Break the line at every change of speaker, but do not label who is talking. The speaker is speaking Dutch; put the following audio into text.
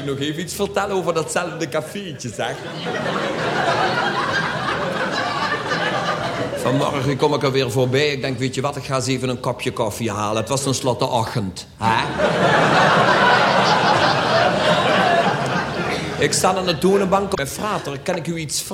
nog even iets vertellen over datzelfde cafeetje, zeg? Vanmorgen kom ik er weer voorbij. Ik denk, weet je wat, ik ga eens even een kopje koffie halen. Het was tenslotte ochtend. Hè? Ik sta aan de toonbank. Mijn frater, kan ik u iets vragen?